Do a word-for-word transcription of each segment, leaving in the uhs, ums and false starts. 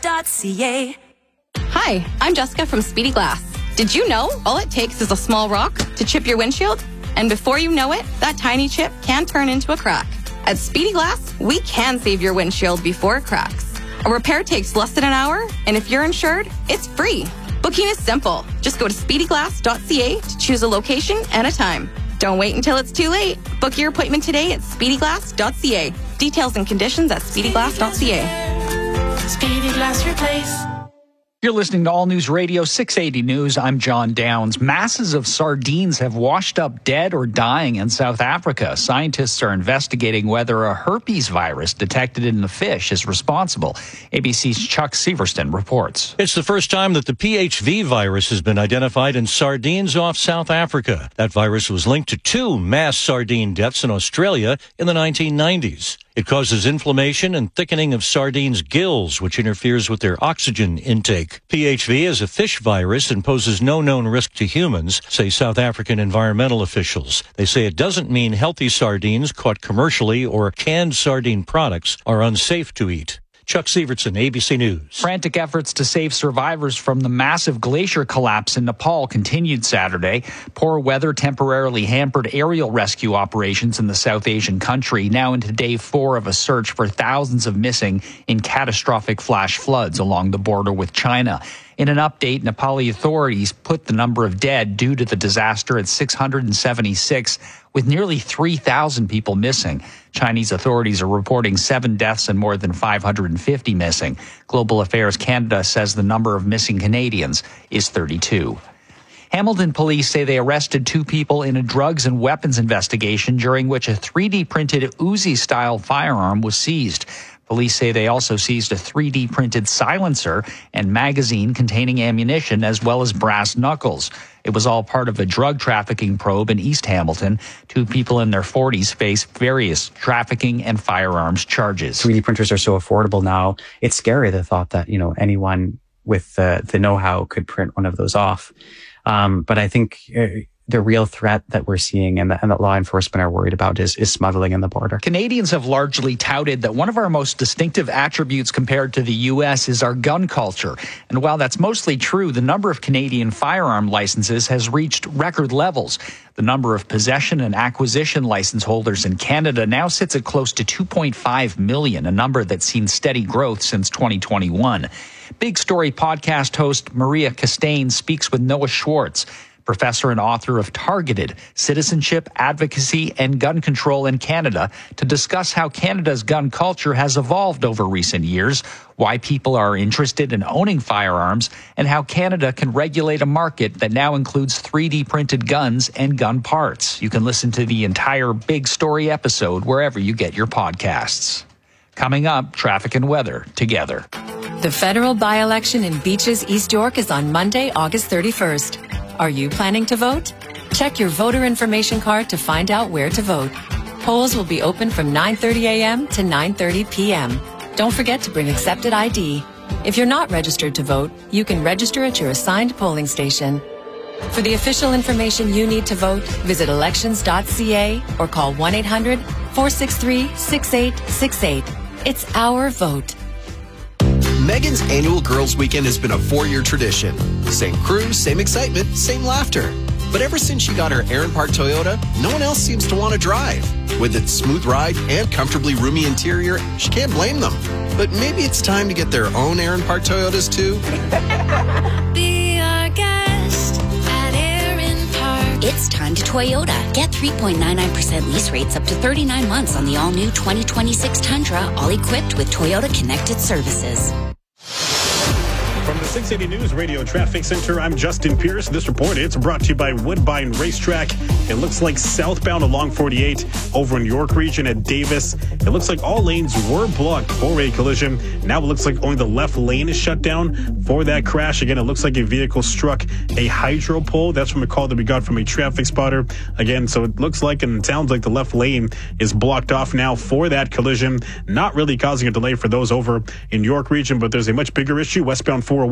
dot c a. Hi, I'm Jessica from Speedy Glass. Did you know all it takes is a small rock to chip your windshield? And before you know it, that tiny chip can turn into a crack. At Speedy Glass, we can save your windshield before it cracks. A repair takes less than an hour, and if you're insured, it's free. Booking is simple. Just go to speedy glass dot c a to choose a location and a time. Don't wait until it's too late. Book your appointment today at speedy glass dot c a. Details and conditions at speedy glass dot c a. Speedy Glass Replace. You're listening to All News Radio six eighty News. I'm John Downs. Masses of sardines have washed up dead or dying in South Africa. Scientists are investigating whether a herpes virus detected in the fish is responsible. A B C's Chuck Severston reports. It's the first time that the P H V virus has been identified in sardines off South Africa. That virus was linked to two mass sardine deaths in Australia in the nineteen nineties. It causes inflammation and thickening of sardines' gills, which interferes with their oxygen intake. P H V is a fish virus and poses no known risk to humans, say South African environmental officials. They say it doesn't mean healthy sardines caught commercially or canned sardine products are unsafe to eat. Chuck Severson, A B C News. Frantic efforts to save survivors from the massive glacier collapse in Nepal continued Saturday. Poor weather temporarily hampered aerial rescue operations in the South Asian country, now into day four of a search for thousands of missing in catastrophic flash floods along the border with China. In an update, Nepali authorities put the number of dead due to the disaster at six hundred seventy-six, with nearly three thousand people missing. Chinese authorities are reporting seven deaths and more than five hundred fifty missing. Global Affairs Canada says the number of missing Canadians is thirty-two. Hamilton police say they arrested two people in a drugs and weapons investigation during which a three D printed Uzi-style firearm was seized. Police say they also seized a three D printed silencer and magazine containing ammunition, as well as brass knuckles. It was all part of a drug trafficking probe in East Hamilton. Two people in their forties face various trafficking and firearms charges. three D printers are so affordable now. It's scary, the thought that, you know, anyone with the, the know-how could print one of those off. Um, but I think uh, the real threat that we're seeing and, the, and that law enforcement are worried about is, is smuggling in the border. Canadians have largely touted that one of our most distinctive attributes compared to the U S is our gun culture. And while that's mostly true, the number of Canadian firearm licenses has reached record levels. The number of possession and acquisition license holders in Canada now sits at close to two point five million, a number that's seen steady growth since twenty twenty-one. Big Story podcast host Maria Castaigne speaks with Noah Schwartz, professor and author of Targeted: Citizenship, Advocacy, and Gun Control in Canada, to discuss how Canada's gun culture has evolved over recent years, why people are interested in owning firearms, and how Canada can regulate a market that now includes three D printed guns and gun parts. You can listen to the entire Big Story episode wherever you get your podcasts. Coming up, traffic and weather together. The federal by-election in Beaches, East York is on Monday, August thirty-first. Are you planning to vote? Check your voter information card to find out where to vote. Polls will be open from nine thirty a.m. to nine thirty p.m. Don't forget to bring accepted I D. If you're not registered to vote, you can register at your assigned polling station. For the official information you need to vote, visit elections dot c a or call one eight hundred four six three six eight six eight. It's our vote. Megan's annual Girls Weekend has been a four-year tradition. Same crew, same excitement, same laughter. But ever since she got her Aaron Park Toyota, no one else seems to want to drive. With its smooth ride and comfortably roomy interior, she can't blame them. But maybe it's time to get their own Aaron Park Toyotas too. Be our guest at Aaron Park. It's time to Toyota. Get three point nine nine percent lease rates up to thirty-nine months on the all-new twenty twenty-six Tundra, all equipped with Toyota Connected Services. From the six eighty News Radio Traffic Center, I'm Justin Pierce. This report, it's brought to you by Woodbine Racetrack. It looks like southbound along forty-eight over in York region at Davis. It looks like all lanes were blocked for a collision. Now it looks like only the left lane is shut down for that crash. Again, it looks like a vehicle struck a hydro pole. That's from a call that we got from a traffic spotter. Again, so it looks like and it sounds like the left lane is blocked off now for that collision. Not really causing a delay for those over in York region, but there's a much bigger issue. Westbound four oh one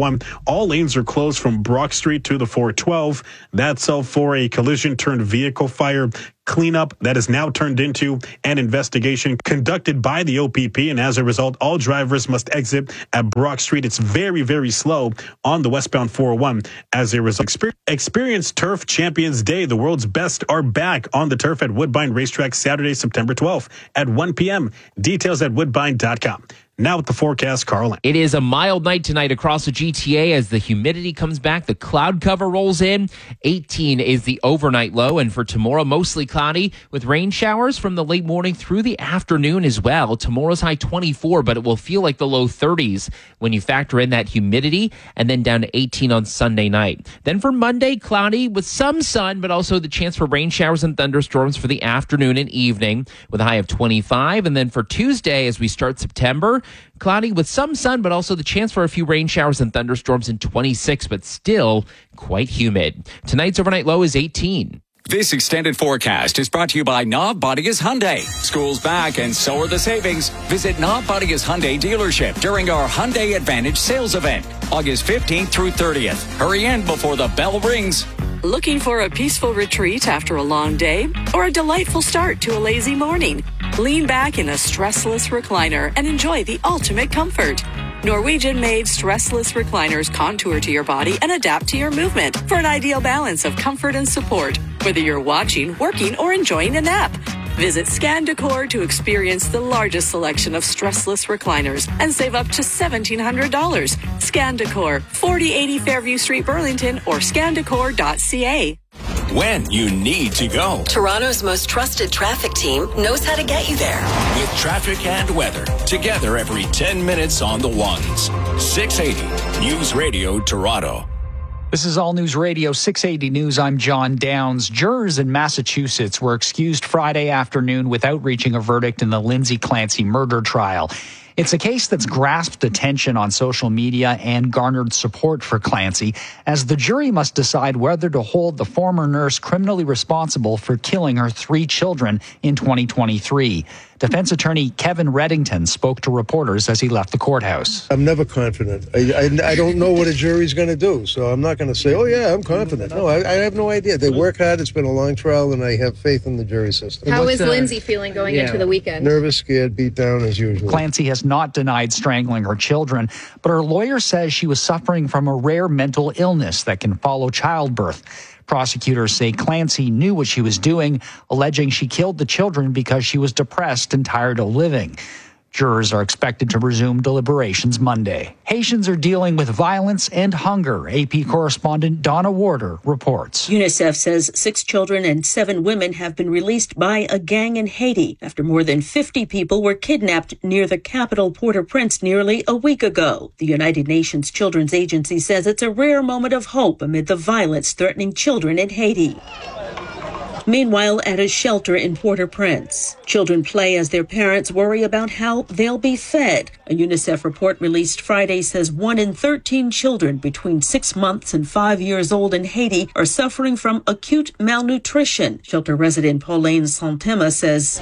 one. All lanes are closed from Brock Street to the four twelve. That's all for a collision turned vehicle fire cleanup that is now turned into an investigation conducted by the O P P. And as a result, all drivers must exit at Brock Street. It's very, very slow on the westbound four oh one. As a result, Exper- Experience Turf Champions Day. The world's best are back on the turf at Woodbine Racetrack Saturday, September twelfth at one p.m. Details at woodbine dot com. Now with the forecast, Carl. It is a mild night tonight across the G T A as the humidity comes back. The cloud cover rolls in. eighteen is the overnight low. And for tomorrow, mostly cloudy with rain showers from the late morning through the afternoon as well. Tomorrow's high twenty-four, but it will feel like the low thirties when you factor in that humidity, and then down to eighteen on Sunday night. Then for Monday, cloudy with some sun, but also the chance for rain showers and thunderstorms for the afternoon and evening with a high of twenty-five. And then for Tuesday, as we start September, cloudy with some sun, but also the chance for a few rain showers and thunderstorms in twenty-six, but still quite humid. Tonight's overnight low is eighteen. This extended forecast is brought to you by Knob Bodias Hyundai. School's back and so are the savings. Visit Knob Bodias Hyundai dealership during our Hyundai Advantage sales event, August fifteenth through thirtieth. Hurry in before the bell rings. Looking for a peaceful retreat after a long day or a delightful start to a lazy morning? Lean back in a stressless recliner and enjoy the ultimate comfort. Norwegian-made stressless recliners contour to your body and adapt to your movement for an ideal balance of comfort and support, whether you're watching, working, or enjoying a nap. Visit Scan Decor to experience the largest selection of stressless recliners and save up to seventeen hundred dollars. Scan Decor, forty eighty Fairview Street, Burlington, or scan decor dot c a. When you need to go. Toronto's most trusted traffic team knows how to get you there. With traffic and weather, together every ten minutes on the ones. six eighty News Radio Toronto. This is All News Radio six eighty News. I'm John Downs. Jurors in Massachusetts were excused Friday afternoon without reaching a verdict in the Lindsay Clancy murder trial. It's a case that's grasped attention on social media and garnered support for Clancy, as the jury must decide whether to hold the former nurse criminally responsible for killing her three children in twenty twenty-three. Defense attorney Kevin Reddington spoke to reporters as he left the courthouse. I'm never confident. I, I, I don't know what a jury's going to do, so I'm not going to say, oh, yeah, I'm confident. No, I, I have no idea. They work hard. It's been a long trial, and I have faith in the jury system. How is uh, Lindsay feeling going yeah. into the weekend? Nervous, scared, beat down as usual. Clancy has not denied strangling her children, but her lawyer says she was suffering from a rare mental illness that can follow childbirth. Prosecutors say Clancy knew what she was doing, alleging she killed the children because she was depressed and tired of living. Jurors are expected to resume deliberations Monday. Haitians are dealing with violence and hunger. A P correspondent Donna Warder reports. UNICEF says six children and seven women have been released by a gang in Haiti after more than fifty people were kidnapped near the capital Port-au-Prince nearly a week ago. The United Nations Children's Agency says it's a rare moment of hope amid the violence threatening children in Haiti. Meanwhile, at a shelter in Port-au-Prince, children play as their parents worry about how they'll be fed. A UNICEF report released Friday says one in thirteen children between six months and five years old in Haiti are suffering from acute malnutrition. Shelter resident Pauline Santema says,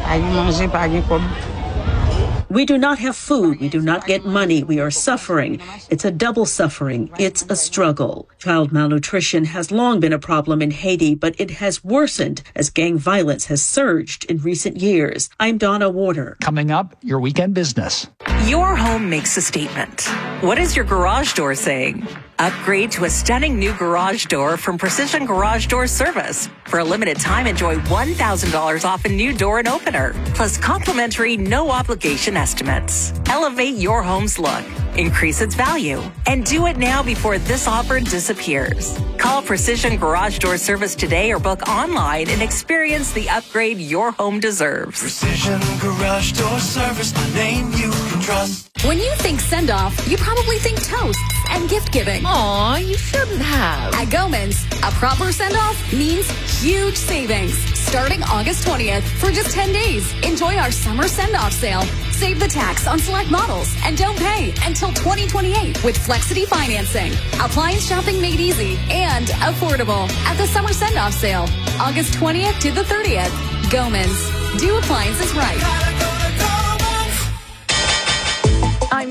we do not have food. We do not get money. We are suffering. It's a double suffering. It's a struggle. Child malnutrition has long been a problem in Haiti, but it has worsened as gang violence has surged in recent years. I'm Donna Warder. Coming up, your weekend business. Your home makes a statement. What is your garage door saying? Upgrade to a stunning new garage door from Precision Garage Door Service. For a limited time, enjoy one thousand dollars off a new door and opener, plus complimentary no-obligation estimates. Elevate your home's look, increase its value, and do it now before this offer disappears. Call Precision Garage Door Service today or book online and experience the upgrade your home deserves. Precision Garage Door Service, the name you can trust. When you think send-off, you probably think toasts and gift-giving. Aw, you shouldn't have. At Gomans, a proper send-off means huge savings. Starting August twentieth for just ten days. Enjoy our summer send-off sale. Save the tax on select models and don't pay until twenty twenty-eight with Flexity financing. Appliance shopping made easy and affordable at the summer send-off sale. August twentieth to the thirtieth. Gomans. Do appliances right. I'm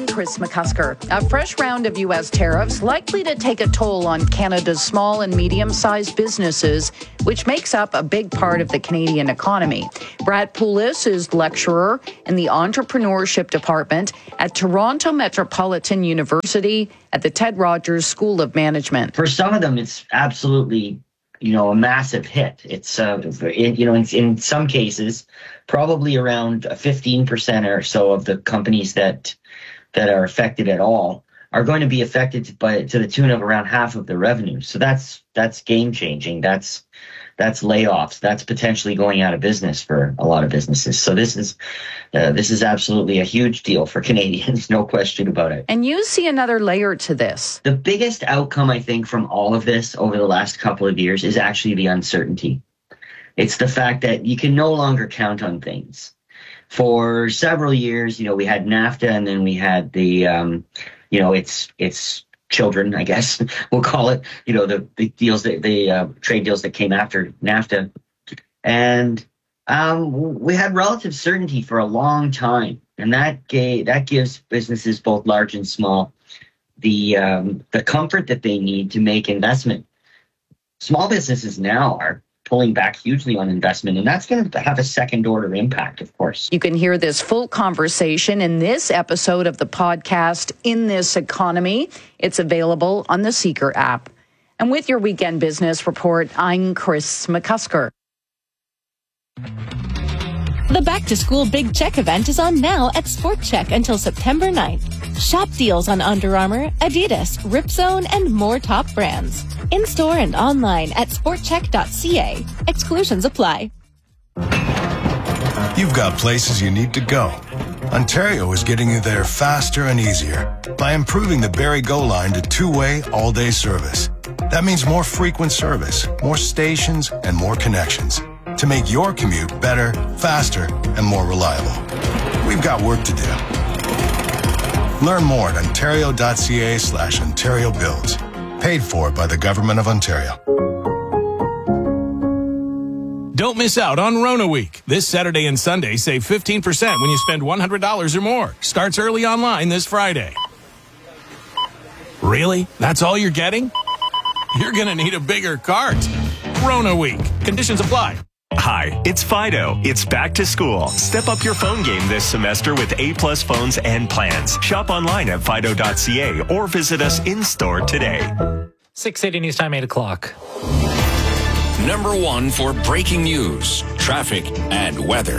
I'm Chris McCusker. A fresh round of U S tariffs likely to take a toll on Canada's small and medium-sized businesses, which makes up a big part of the Canadian economy. Brad Poulis is lecturer in the entrepreneurship department at Toronto Metropolitan University at the Ted Rogers School of Management. For some of them, it's absolutely, you know, a massive hit. It's, uh, it, you know, in, in some cases, probably around fifteen percent or so of the companies that that are affected at all are going to be affected by to the tune of around half of the revenue. So that's that's game changing. That's that's layoffs. That's potentially going out of business for a lot of businesses. So this is uh, this is absolutely a huge deal for Canadians, no question about it. And you see another layer to this. The biggest outcome, I think, from all of this over the last couple of years is actually the uncertainty. It's the fact that you can no longer count on things. For several years, you know, we had NAFTA, and then we had the, um, you know, it's it's children, I guess we'll call it, you know, the, the deals that the uh, trade deals that came after NAFTA, and um, we had relative certainty for a long time, and that gave, that gives businesses both large and small the um, the comfort that they need to make investment. Small businesses now are pulling back hugely on investment, and that's going to have a second order impact, of course. You can hear this full conversation in this episode of the podcast, In This Economy. It's available on the Seeker app. And with your Weekend Business Report, I'm Chris McCusker. The Back to School Big Check event is on now at Sport Check until September ninth. Shop deals on Under Armour, Adidas, Ripzone, and more top brands. In-store and online at sport check dot c a. Exclusions apply. You've got places you need to go. Ontario is getting you there faster and easier by improving the Barrie Go line to two-way all-day service. That means more frequent service, more stations, and more connections to make your commute better, faster, and more reliable. We've got work to do. Learn more at ontario dot c a slash Ontario Builds. Paid for by the Government of Ontario. Don't miss out on Rona Week. This Saturday and Sunday, save fifteen percent when you spend one hundred dollars or more. Starts early online this Friday. Really? That's all you're getting? You're going to need a bigger cart. Rona Week. Conditions apply. Hi, it's Fido. It's back to school. Step up your phone game this semester with A-plus phones and plans. Shop online at fido dot c a or visit us in-store today. six eighty News Time, eight o'clock. Number one for breaking news, traffic, and weather.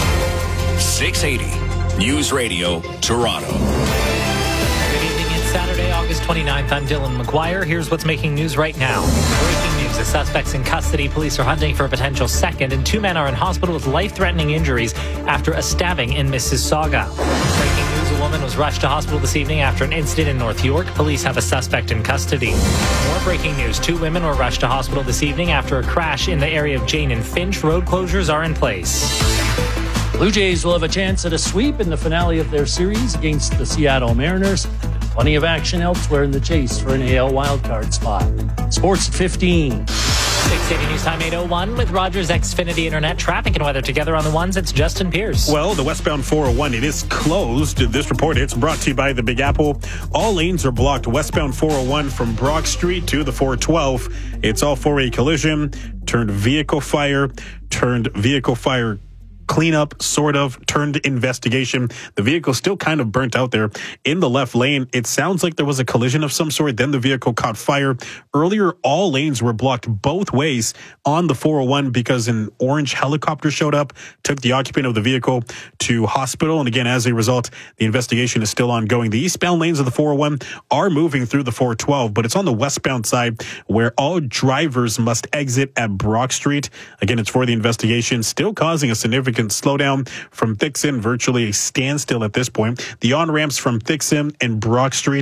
six eighty News Radio, Toronto. Good evening. It's Saturday, August twenty-ninth. I'm Dylan McGuire. Here's what's making news right now. Breaking news. The suspect's in custody. Police are hunting for a potential second, and two men are in hospital with life-threatening injuries after a stabbing in Mississauga. Breaking news. A woman was rushed to hospital this evening after an incident in North York. Police have a suspect in custody. More breaking news. Two women were rushed to hospital this evening after a crash in the area of Jane and Finch. Road closures are in place. Blue Jays will have a chance at a sweep in the finale of their series against the Seattle Mariners. Plenty of action elsewhere in the chase for an A L wildcard spot. Sports at fifteen. six eighty News Time, eight oh one with Rogers Xfinity Internet. Traffic and weather together on the ones. It's Justin Pierce. Well, the westbound four oh one, it is closed. This report, it's brought to you by the Big Apple. All lanes are blocked. Westbound four oh one from Brock Street to the four twelve. It's all for a collision, turned vehicle fire, turned vehicle fire cleanup, sort of, turned investigation. The vehicle still kind of burnt out there in the left lane. It sounds like there was a collision of some sort. Then the vehicle caught fire. Earlier, all lanes were blocked both ways on the four oh one because an orange helicopter showed up, took the occupant of the vehicle to hospital. And again, as a result, the investigation is still ongoing. The eastbound lanes of the four oh one are moving through the four twelve, but it's on the westbound side where all drivers must exit at Brock Street. Again, it's for the investigation, still causing a significant slowdown from Thixon, virtually a standstill at this point. The on-ramps from Thixon and Brock Street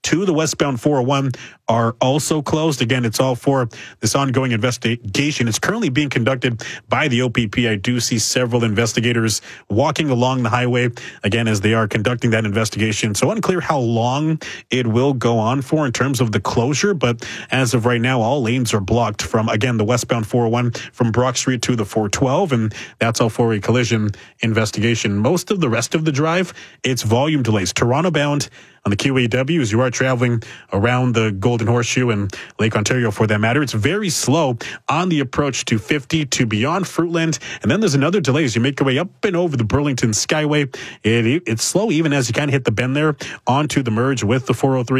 to the westbound four oh one are also closed. Again, it's all for this ongoing investigation. It's currently being conducted by the O P P. I do see several investigators walking along the highway, again, as they are conducting that investigation. So unclear how long it will go on for in terms of the closure, but as of right now, all lanes are blocked from, again, the westbound four oh one from Brock Street to the four twelve, and that's all for a collision investigation. Most of the rest of the drive, it's volume delays. Toronto bound on the Q A W as you are traveling around the Golden Horseshoe and Lake Ontario for that matter. It's very slow on the approach to fifty to beyond Fruitland. And then there's another delay as you make your way up and over the Burlington Skyway. It, it's slow even as you kind of hit the bend there onto the merge with the four oh three.